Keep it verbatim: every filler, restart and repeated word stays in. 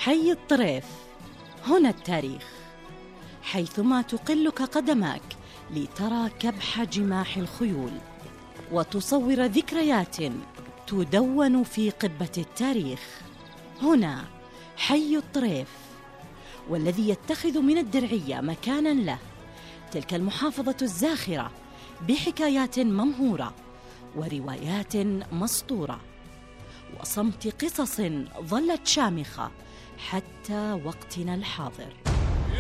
حي الطريف، هنا التاريخ، حيثما تقلك قدماك لترى كبح جماح الخيول وتصور ذكريات تدون في قبة التاريخ. هنا حي الطريف، والذي يتخذ من الدرعية مكانا له تلك المحافظة الزاخرة بحكايات ممهورة وروايات مسطورة وصمت قصص ظلت شامخة حتى وقتنا الحاضر.